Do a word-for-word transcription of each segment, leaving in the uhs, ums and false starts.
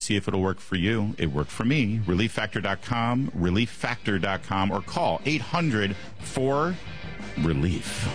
see if it'll work for you. It worked for me. relief factor dot com, relief factor dot com, or call eight hundred four relief.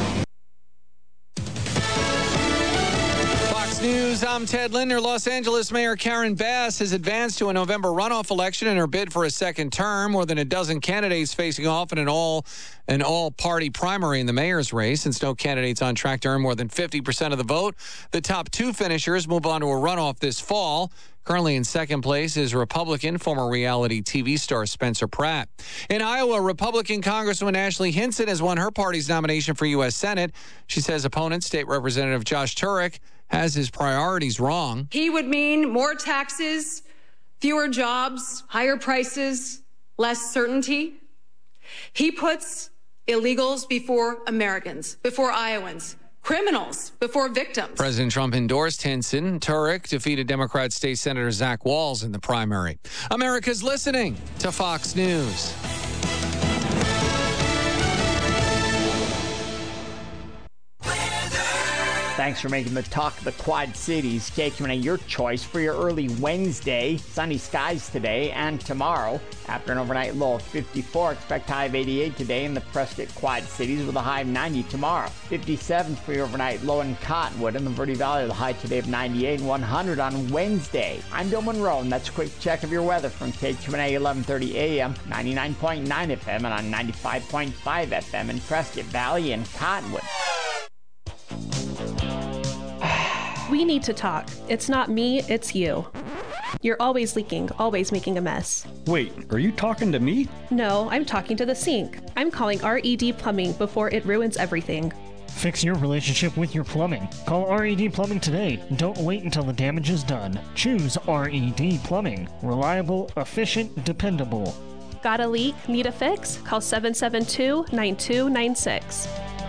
News, I'm Ted Linder. Los Angeles Mayor Karen Bass has advanced to a November runoff election in her bid for a second term. More than a dozen candidates facing off in an all an all-party primary in the mayor's race. Since no candidate's on track to earn more than fifty percent of the vote, the top two finishers move on to a runoff this fall. Currently in second place is Republican former reality T V star Spencer Pratt. In Iowa, Republican Congresswoman Ashley Hinson has won her party's nomination for U S Senate. She says opponent, State Representative Josh Turek, has his priorities wrong. He would mean more taxes, fewer jobs, higher prices, less certainty. He puts illegals before Americans, before Iowans. Criminals before victims. President Trump endorsed Hinson. Turek defeated Democrat State Senator Zach Walz in the primary. America's listening to Fox News. Thanks for making the talk of the Quad Cities. K Q and A, your choice for your early Wednesday. Sunny skies today and tomorrow. After an overnight low of fifty-four, expect high of eighty-eight today in the Prescott Quad Cities with a high of ninety tomorrow. fifty-seven for your overnight low in Cottonwood. In the Verde Valley, the high today of ninety-eight and one hundred on Wednesday. I'm Bill Monroe, and that's a quick check of your weather from K Q and A, eleven thirty A M, ninety-nine point nine F M, and on ninety-five point five F M in Prescott Valley and Cottonwood. We need to talk. It's not me, it's you. You're always leaking, always making a mess. Wait, are you talking to me? No, I'm talking to the sink. I'm calling R E D Plumbing before it ruins everything. Fix your relationship with your plumbing. Call R E D Plumbing today. Don't wait until the damage is done. Choose R E D Plumbing. Reliable, efficient, dependable. Got a leak? Need a fix? Call seven seven two, nine two nine six.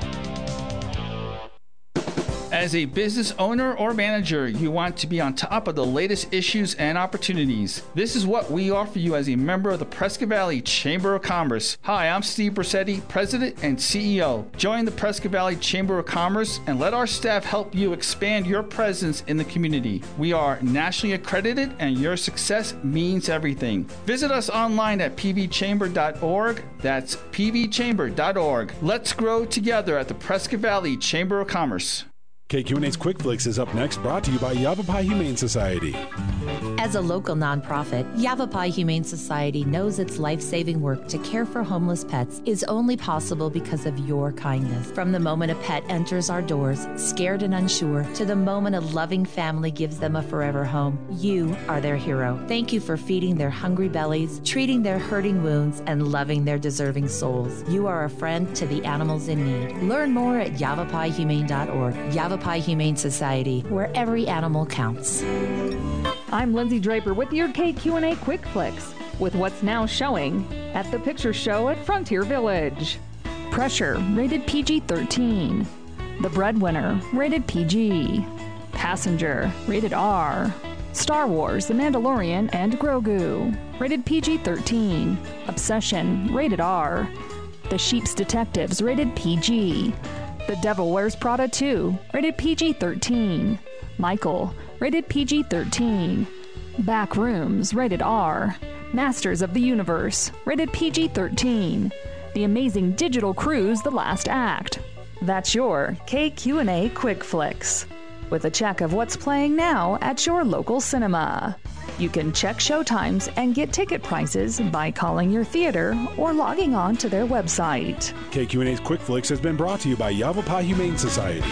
As a business owner or manager, you want to be on top of the latest issues and opportunities. This is what we offer you as a member of the Prescott Valley Chamber of Commerce. Hi, I'm Steve Brissetti, President and C E O. Join the Prescott Valley Chamber of Commerce and let our staff help you expand your presence in the community. We are nationally accredited and your success means everything. Visit us online at p v chamber dot org. That's p v chamber dot org. Let's grow together at the Prescott Valley Chamber of Commerce. K Q and A's Quick Flicks is up next, brought to you by Yavapai Humane Society. As a local nonprofit, Yavapai Humane Society knows its life-saving work to care for homeless pets is only possible because of your kindness. From the moment a pet enters our doors, scared and unsure, to the moment a loving family gives them a forever home, you are their hero. Thank you for feeding their hungry bellies, treating their hurting wounds, and loving their deserving souls. You are a friend to the animals in need. Learn more at yavapai humane dot org. Yavapai Humane Society, where every animal counts. I'm Lindsay Draper with your K Q and A Quick Flicks, with what's now showing at the Picture Show at Frontier Village. Pressure, rated P G thirteen. The Breadwinner, rated P G. Passenger, rated R. Star Wars, The Mandalorian, and Grogu, rated P G thirteen. Obsession, rated R. The Sheep's Detectives, rated P G. The Devil Wears Prada two, rated P G thirteen. Michael, rated P G thirteen. Backrooms, rated R. Masters of the Universe, rated P G thirteen. The Amazing Digital Cruise, The Last Act. That's your K Q and A Quick Flicks, with a check of what's playing now at your local cinema. You can check showtimes and get ticket prices by calling your theater or logging on to their website. K Q and A's Quick Flicks has been brought to you by Yavapai Humane Society.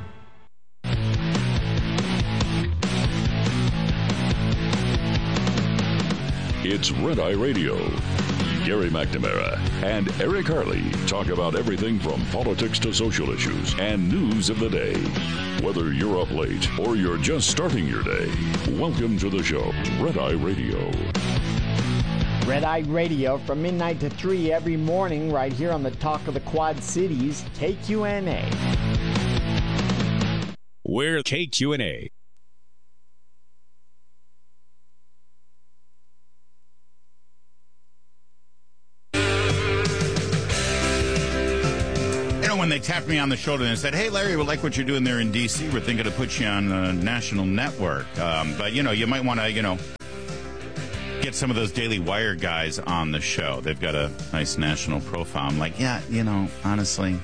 It's Red Eye Radio. Gary McNamara and Eric Harley talk about everything from politics to social issues and news of the day. Whether you're up late or you're just starting your day, welcome to the show, Red Eye Radio. Red Eye Radio from midnight to three every morning right here on the Talk of the Quad Cities, K Q and A. We're K Q and A. When they tapped me on the shoulder and said, hey, Larry, we like what you're doing there in D C. We're thinking of put you on a national network. Um, but, you know, you might want to, you know, get some of those Daily Wire guys on the show. They've got a nice national profile. I'm like, yeah, you know, honestly,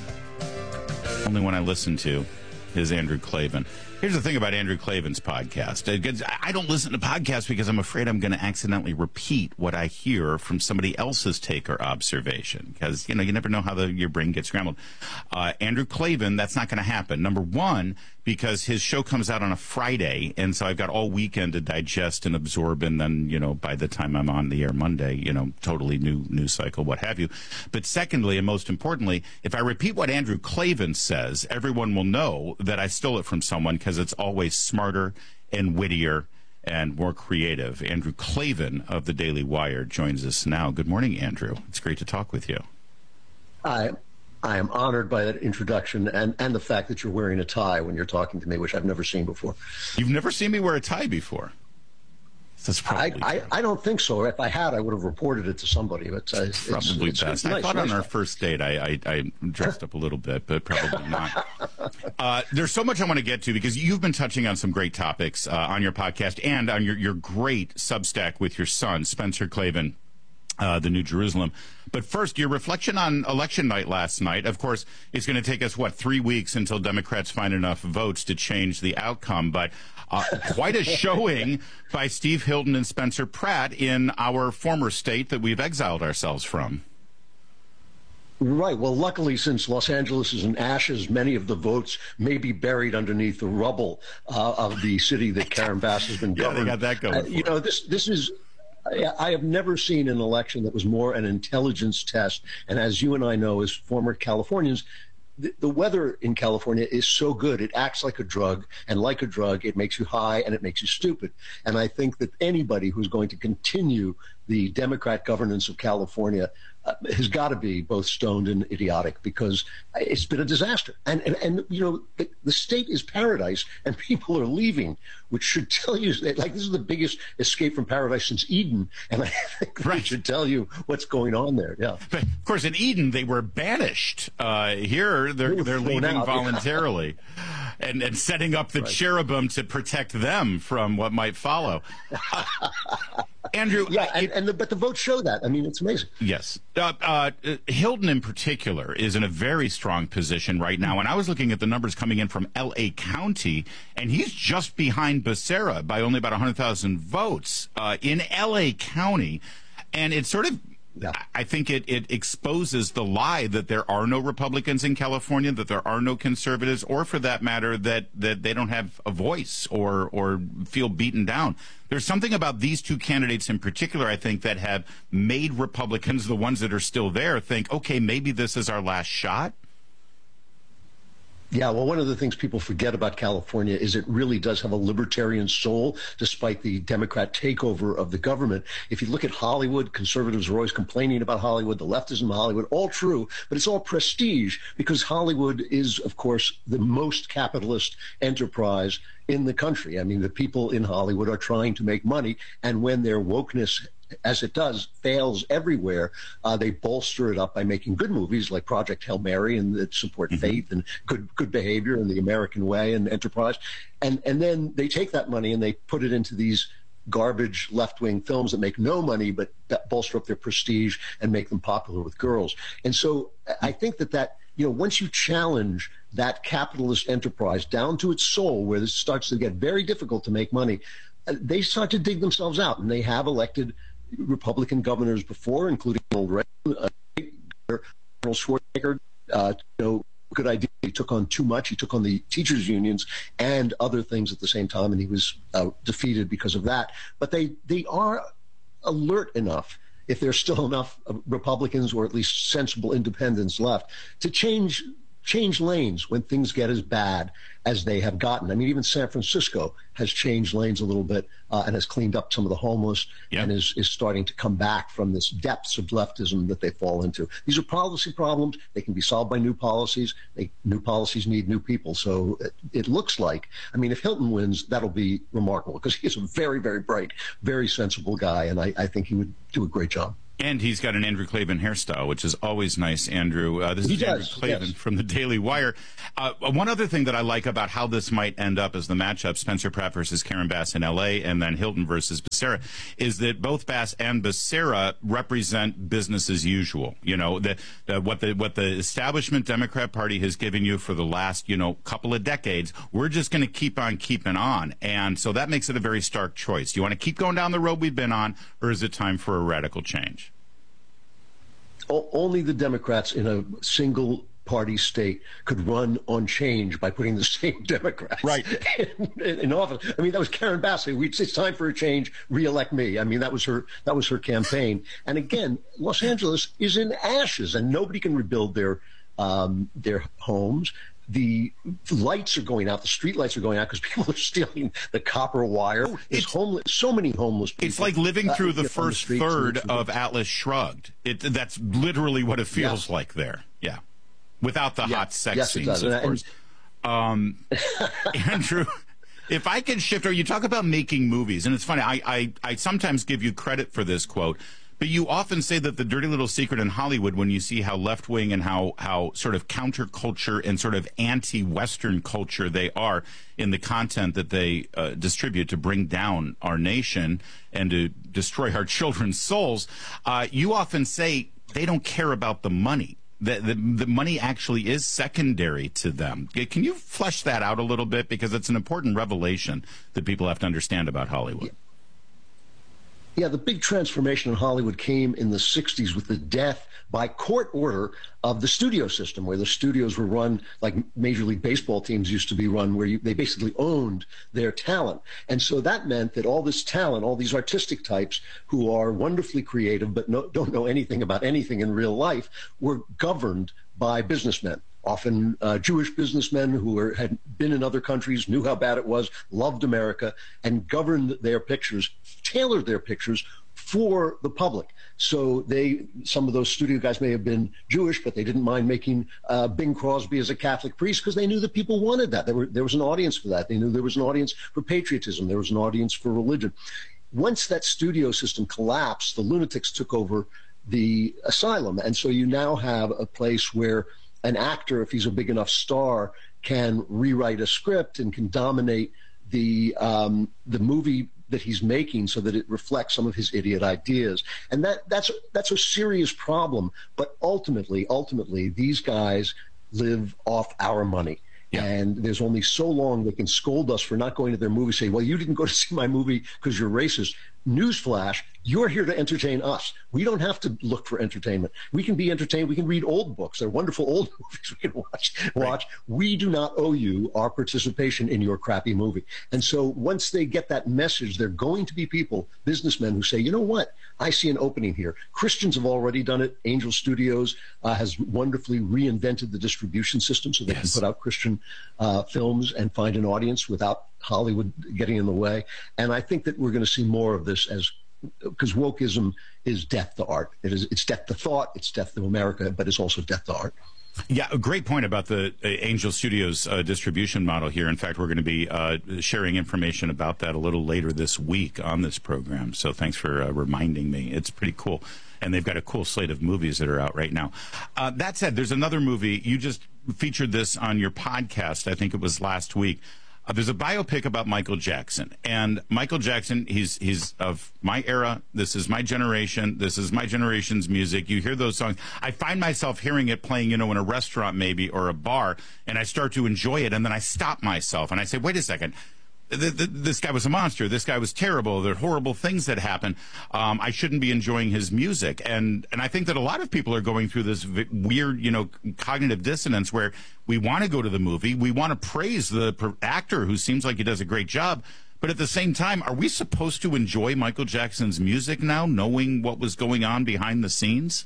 only one I listen to is Andrew Klavan. Here's the thing about Andrew Klavan's podcast. I don't listen to podcasts because I'm afraid I'm going to accidentally repeat what I hear from somebody else's take or observation. Because, you know, you never know how the, your brain gets scrambled. Uh, Andrew Klavan, that's not going to happen. Number one, because his show comes out on a Friday, and so I've got all weekend to digest and absorb, and then, you know, by the time I'm on the air Monday, you know, totally new news cycle, what have you. But secondly, and most importantly, if I repeat what Andrew Klavan says, everyone will know that I stole it from someone, because it's always smarter and wittier and more creative. Andrew Klavan of the Daily Wire joins us now. Good morning, Andrew. It's great to talk with you. Hi. I am honored by that introduction and, and the fact that you're wearing a tie when you're talking to me, which I've never seen before. You've never seen me wear a tie before? That's probably I, I, I don't think so. If I had, I would have reported it to somebody. But uh, it's probably it's, best. It's I nice, thought nice on our tie. first date I, I, I dressed up a little bit, but probably not. Uh, there's so much I want to get to because you've been touching on some great topics uh, on your podcast and on your, your great Substack with your son, Spencer Klavan. Uh, the New Jerusalem. But first, your reflection on election night last night. Of course, it's going to take us, what, three weeks until Democrats find enough votes to change the outcome. But uh, quite a showing by Steve Hilton and Spencer Pratt in our former state that we've exiled ourselves from. Right. Well, luckily, since Los Angeles is in ashes, many of the votes may be buried underneath the rubble uh, of the city that Karen Bass has been governing. Yeah, they got that going. Uh, you know, this this is. I have never seen an election that was more an intelligence test. And as you and I know, as former Californians, the, the weather in California is so good. It acts like a drug. And like a drug, it makes you high and it makes you stupid. And I think that anybody who's going to continue the Democrat governance of California uh, has got to be both stoned and idiotic because it's been a disaster. And, and, and you know, the, the state is paradise and people are leaving, which should tell you that, like, this is the biggest escape from paradise since Eden. And I think right. that should tell you what's going on there. Yeah. But of course, in Eden, they were banished. Uh, here, they're, They were they're thrown leaving out. voluntarily and, and setting up the Right. cherubim to protect them from what might follow. Uh, Andrew. Yeah, I, and, and the, but the votes show that. I mean, it's amazing. Yes. Uh, uh, Hilton, in particular, is in a very strong position right now. And I was looking at the numbers coming in from L A County, and he's just behind Becerra by only about one hundred thousand votes uh, in L A County. And it's sort of, yeah. I think it, it exposes the lie that there are no Republicans in California, that there are no conservatives, or for that matter, that, that they don't have a voice or, or feel beaten down. There's something about these two candidates in particular, I think, that have made Republicans, the ones that are still there, think, okay, maybe this is our last shot. Yeah, well, one of the things people forget about California is it really does have a libertarian soul, despite the Democrat takeover of the government. If you look at Hollywood, conservatives are always complaining about Hollywood, the left is in Hollywood, all true, but it's all prestige because Hollywood is, of course, the most capitalist enterprise in the country. I mean, the people in Hollywood are trying to make money, and when their wokeness, as it does, fails everywhere, uh, they bolster it up by making good movies like Project Hail Mary and that support mm-hmm. faith and good good behavior and the American way and enterprise. And, and then they take that money and they put it into these garbage left-wing films that make no money but that bolster up their prestige and make them popular with girls. And so I think that that, you know, once you challenge that capitalist enterprise down to its soul, where this starts to get very difficult to make money, they start to dig themselves out, and they have elected Republican governors before, including Ronald Reagan, uh, Arnold Schwarzenegger. Uh, you know, good idea. He took on too much. He took on the teachers' unions and other things at the same time, and he was uh, defeated because of that. But they they are alert enough, if there's still enough Republicans or at least sensible independents left, to change change lanes when things get as bad as they have gotten. I mean, even San Francisco has changed lanes a little bit uh, and has cleaned up some of the homeless yep. and is, is starting to come back from this depths of leftism that they fall into. These are policy problems. They can be solved by new policies. They, new policies need new people. So it, it looks like, I mean, if Hilton wins, that'll be remarkable because he's a very, very bright, very sensible guy, and I, I think he would do a great job. And he's got an Andrew Klavan hairstyle, which is always nice, Andrew. Uh, this he is does, Andrew Klavan yes. from the Daily Wire. Uh, one other thing that I like about how this might end up as the matchup, Spencer Pratt versus Karen Bass in L A, and then Hilton versus Becerra, is that both Bass and Becerra represent business as usual. You know, the, the, what the what the establishment Democrat Party has given you for the last, you know, couple of decades, we're just going to keep on keeping on. And so that makes it a very stark choice. Do you want to keep going down the road we've been on, or is it time for a radical change? Only the Democrats in a single party state could run on change by putting the same Democrats right. in, in, in office. I mean, that was Karen Bass. It's time for a change. Reelect me. I mean, that was her. That was her campaign. And again, Los Angeles is in ashes, and nobody can rebuild their um, their homes. The lights are going out. The street lights are going out because people are stealing the copper wire. Oh, it's homeless. So many homeless people. It's like living through uh, the first the third of Atlas Shrugged. It, that's literally what it feels yeah. like there. Yeah. Without the yeah. hot sex yes, scenes, of and, course. Um, Andrew, if I can shift, or you talk about making movies, and it's funny, I, I, I sometimes give you credit for this quote, but you often say that the dirty little secret in Hollywood, when you see how left-wing and how, how sort of counterculture and sort of anti-Western culture they are in the content that they uh, distribute to bring down our nation and to destroy our children's souls, uh, you often say they don't care about the money. The, the, the money actually is secondary to them. Can you flesh that out a little bit? Because it's an important revelation that people have to understand about Hollywood. Yeah. Yeah, the big transformation in Hollywood came in the sixties with the death by court order of the studio system, where the studios were run like Major League Baseball teams used to be run, where you, they basically owned their talent. And so that meant that all this talent, all these artistic types who are wonderfully creative but no, don't know anything about anything in real life, were governed by businessmen. Often uh, Jewish businessmen who were, had been in other countries, knew how bad it was, loved America, and governed their pictures, tailored their pictures for the public. So they, some of those studio guys may have been Jewish, but they didn't mind making uh, Bing Crosby as a Catholic priest because they knew that people wanted that. There, were, there was an audience for that. They knew there was an audience for patriotism. There was an audience for religion. Once that studio system collapsed, the lunatics took over the asylum. And so you now have a place where an actor, if he's a big enough star, can rewrite a script and can dominate the um, the movie that he's making so that it reflects some of his idiot ideas. And that that's that's a serious problem. But ultimately, ultimately, these guys live off our money. Yeah. And there's only so long they can scold us for not going to their movie, say, well, you didn't go to see my movie because you're racist. Newsflash, you're here to entertain us. We don't have to look for entertainment. We can be entertained. We can read old books. They're wonderful old movies we can watch. watch. Right. We do not owe you our participation in your crappy movie. And so once they get that message, there are going to be people, businessmen, who say, you know what? I see an opening here. Christians have already done it. Angel Studios uh, has wonderfully reinvented the distribution system so they yes. can put out Christian uh, films and find an audience without Hollywood getting in the way. And I think that we're going to see more of this, as because wokeism is death to art. It is, it's death to thought, it's death to America, but it's also death to art. Yeah, a great point about the uh, Angel Studios uh, distribution model here. In fact, we're going to be uh, sharing information about that a little later this week on this program. So thanks for uh, reminding me. It's pretty cool. And they've got a cool slate of movies that are out right now. Uh, that said, there's another movie. You just featured this on your podcast. I think it was last week. Uh, there's a biopic about Michael Jackson. And Michael Jackson, he's he's of my era. This is my generation. This is my generation's music. You hear those songs. I find myself hearing it playing, you know, in a restaurant maybe or a bar, and I start to enjoy it. And then I stop myself and I say, wait a second. The, the, this guy was a monster. This guy was terrible. There are horrible things that happen. Um, I shouldn't be enjoying his music. And and I think that a lot of people are going through this v- weird, you know, cognitive dissonance where we want to go to the movie. We want to praise the per- actor who seems like he does a great job. But at the same time, are we supposed to enjoy Michael Jackson's music now, knowing what was going on behind the scenes?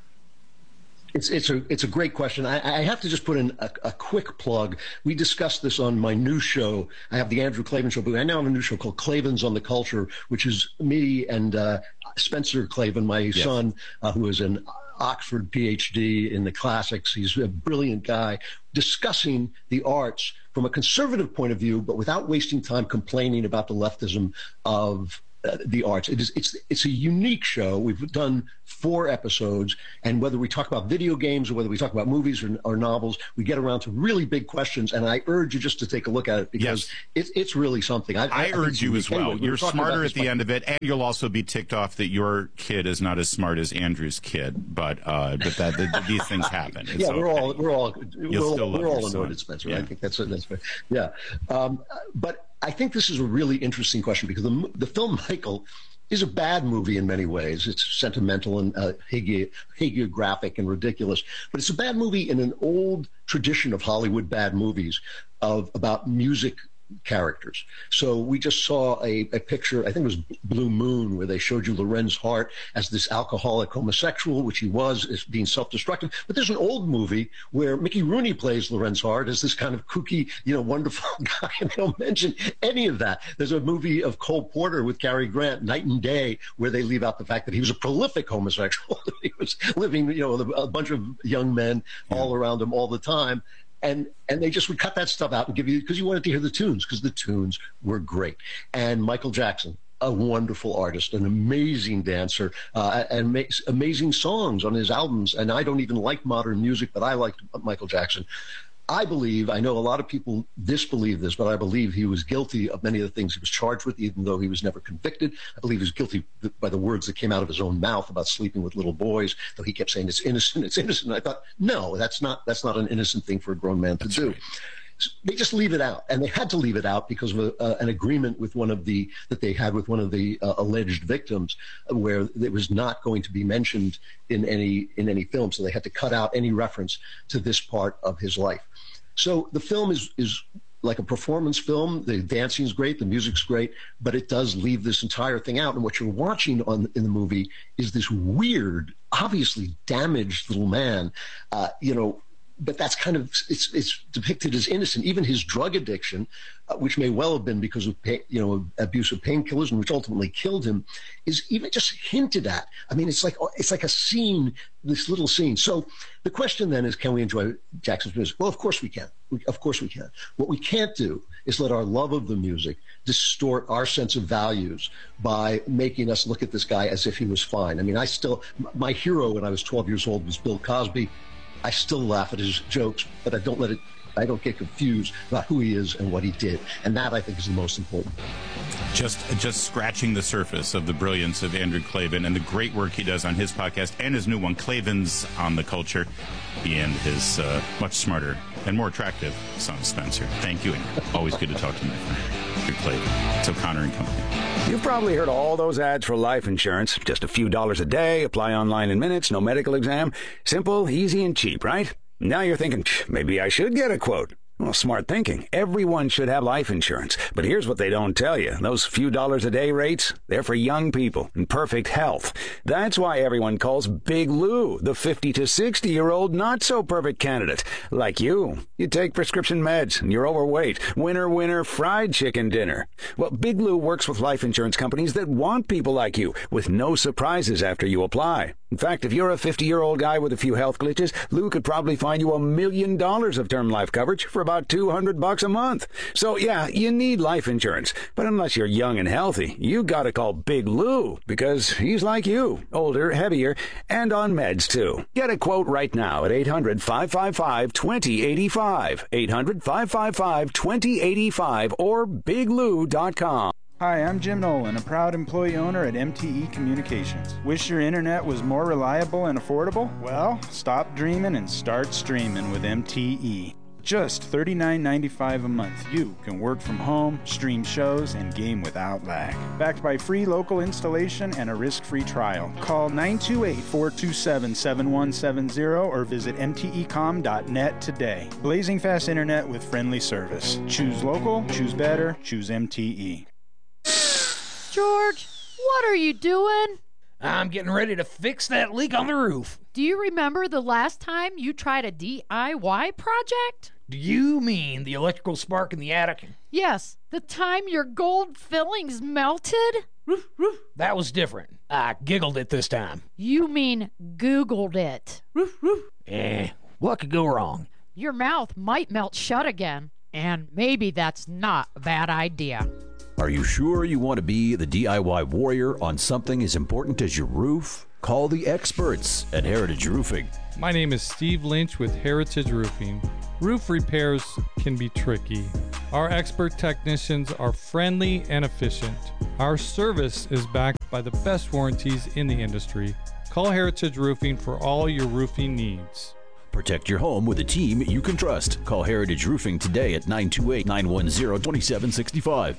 It's it's a it's a great question. I, I have to just put in a, a quick plug. We discussed this on my new show. I have the Andrew Klavan Show, but I now have a new show called Klavan's on the Culture, which is me and uh, Spencer Klavan, my yes. son, uh, who is an Oxford P H D in the classics. He's a brilliant guy, discussing the arts from a conservative point of view, but without wasting time complaining about the leftism of uh, the arts. It is, it's, it's a unique show. We've done four episodes, and whether we talk about video games or whether we talk about movies or, or novels, we get around to really big questions, and I urge you just to take a look at it because yes. it's, it's really something. I, I, I urge you as well. Anyway, we You're smarter at the point. end of it, and you'll also be ticked off that your kid is not as smart as Andrew's kid, but uh, but that, that these things happen. It's yeah, we're okay. all we're all You'll we're all, we're all son. annoyed, Spencer. Yeah. I think that's that's fair. Yeah, um, but I think this is a really interesting question because the the film Michael is a bad movie in many ways. It's sentimental and uh, hagi- hagiographic and ridiculous, but it's a bad movie in an old tradition of Hollywood bad movies of about music characters. So we just saw a, a picture, I think it was Blue Moon, where they showed you Lorenz Hart as this alcoholic homosexual, which he was, as being self-destructive. But there's an old movie where Mickey Rooney plays Lorenz Hart as this kind of kooky, you know, wonderful guy, and they don't mention any of that. There's a movie of Cole Porter with Cary Grant, Night and Day, where they leave out the fact that he was a prolific homosexual. He was living, you know, with a bunch of young men all around him all the time. And and they just would cut that stuff out and give you, because you wanted to hear the tunes, because the tunes were great. And Michael Jackson, a wonderful artist, an amazing dancer, uh, and makes amazing songs on his albums. And I don't even like modern music, but I liked Michael Jackson. I believe, I know a lot of people disbelieve this, but I believe he was guilty of many of the things he was charged with, even though he was never convicted. I believe he was guilty by the words that came out of his own mouth about sleeping with little boys, though he kept saying it's innocent, it's innocent. And I thought, no, that's not, that's not an innocent thing for a grown man to that's do. Right. They just leave it out, and they had to leave it out because of a, uh, an agreement with one of the that they had with one of the uh, alleged victims, where it was not going to be mentioned in any in any film. So they had to cut out any reference to this part of his life. So the film is is like a performance film. The dancing is great, the music's great, but it does leave this entire thing out. And what you're watching on in the movie is this weird, obviously damaged little man, uh, you know. But that's kind of, it's it's depicted as innocent. Even his drug addiction, uh, which may well have been because of pain, you know, abuse of painkillers, and which ultimately killed him, is even just hinted at. I mean, it's like it's like a scene, this little scene. So the question then is, can we enjoy Jackson's music? Well, of course we can. We, of course we can. What we can't do is let our love of the music distort our sense of values by making us look at this guy as if he was fine. I mean, I still, my hero when I was twelve years old was Bill Cosby. I still laugh at his jokes, but I don't let it, I don't get confused about who he is and what he did. And that, I think, is the most important. Just just scratching the surface of the brilliance of Andrew Klavan and the great work he does on his podcast and his new one, Klavan's on the Culture, and his uh, much smarter and more attractive son, Spencer. Thank you, Andrew. Always good to talk to my friend, Andrew Klavan. It's O'Connor and Company. You've probably heard all those ads for life insurance. Just a few dollars a day, apply online in minutes, no medical exam. Simple, easy, and cheap, right? Now you're thinking, maybe I should get a quote. Well, smart thinking. Everyone should have life insurance. But here's what they don't tell you. Those few dollars a day rates, they're for young people in perfect health. That's why everyone calls Big Lou the fifty to sixty-year-old not-so-perfect candidate. Like you. You take prescription meds and you're overweight. Winner, winner, fried chicken dinner. Well, Big Lou works with life insurance companies that want people like you, with no surprises after you apply. In fact, if you're a fifty-year-old guy with a few health glitches, Lou could probably find you a million dollars of term life coverage for about two hundred bucks a month. So yeah, you need life insurance. But unless you're young and healthy, you gotta call Big Lou, because he's like you, older, heavier, and on meds too. Get a quote right now at eight hundred, five five five, two zero eight five, eight hundred, five five five, two zero eight five, or big lou dot com. Hi, I'm Jim Nolan, a proud employee owner at M T E Communications. Wish your internet was more reliable and affordable? Well, stop dreaming and start streaming with M T E. Just thirty-nine ninety-five a month, you can work from home, stream shows, and game without lag. Backed by free local installation and a risk-free trial. Call nine two eight, four two seven, seven one seven zero or visit m t e com dot net today. Blazing fast internet with friendly service. Choose local, choose better, choose M T E. George, what are you doing? I'm getting ready to fix that leak on the roof. Do you remember the last time you tried a D I Y project? Do you mean the electrical spark in the attic? Yes, the time your gold fillings melted? Roof, roof. That was different. I giggled it this time. You mean Googled it. Roof, roof. Eh, what could go wrong? Your mouth might melt shut again, and maybe that's not a bad idea. Are you sure you want to be the D I Y warrior on something as important as your roof? Call the experts at Heritage Roofing. My name is Steve Lynch with Heritage Roofing. Roof repairs can be tricky. Our expert technicians are friendly and efficient. Our service is backed by the best warranties in the industry. Call Heritage Roofing for all your roofing needs. Protect your home with a team you can trust. Call Heritage Roofing today at nine two eight, nine one zero, two seven six five.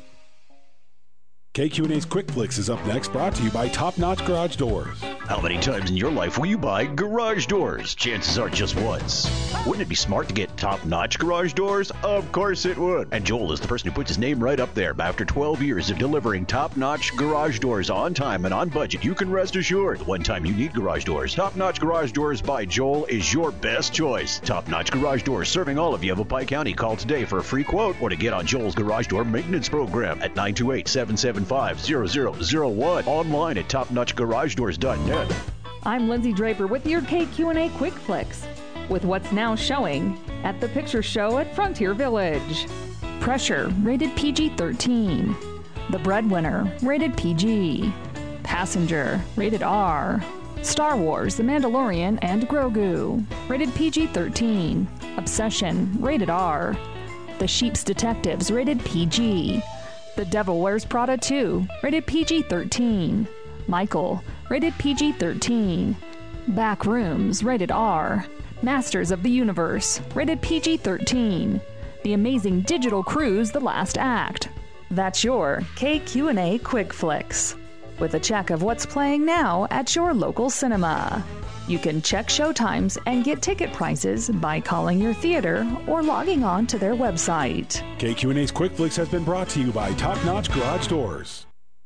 K Q and A's Quick Flicks is up next, brought to you by Top Notch Garage Doors. How many times in your life will you buy garage doors? Chances are just once. Wouldn't it be smart to get top-notch garage doors? Of course it would. And Joel is the person who puts his name right up there. After twelve years of delivering top-notch garage doors on time and on budget, you can rest assured the one time you need garage doors, Top-Notch Garage Doors by Joel is your best choice. Top-Notch Garage Doors serving all of Yavapai County. Call today for a free quote or to get on Joel's garage door maintenance program at nine two eight, seven seven five, zero zero zero one. Online at top notch garage doors dot net. I'm Lindsay Draper with your K Q and A Quick Flicks, with what's now showing at the Picture Show at Frontier Village. Pressure, rated P G thirteen. The Breadwinner, rated P G. Passenger, rated R. Star Wars, The Mandalorian and Grogu, rated P G thirteen. Obsession, rated R. The Sheep's Detectives, rated P G. The Devil Wears Prada two, rated P G thirteen. Michael, rated P G thirteen. Backrooms, rated R. Masters of the Universe, rated P G thirteen. The Amazing Digital Cruise, The Last Act. That's your K Q and A Quick Flicks, with a check of what's playing now at your local cinema. You can check showtimes and get ticket prices by calling your theater or logging on to their website. K Q and A's Quick Flicks has been brought to you by Top Notch Garage Doors.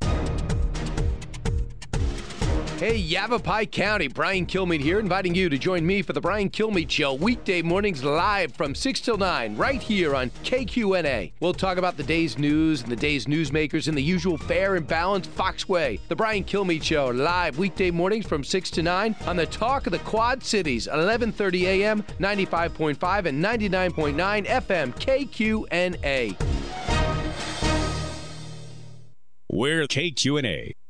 Hey, Yavapai County, Brian Kilmeade here, inviting you to join me for the Brian Kilmeade Show, weekday mornings live from six till nine, right here on K Q N A. We'll talk about the day's news and the day's newsmakers in the usual fair and balanced Fox way. The Brian Kilmeade Show, live weekday mornings from six to nine on the Talk of the Quad Cities, eleven thirty a.m., ninety-five point five and ninety-nine point nine F M, K Q N A. We're K Q N A.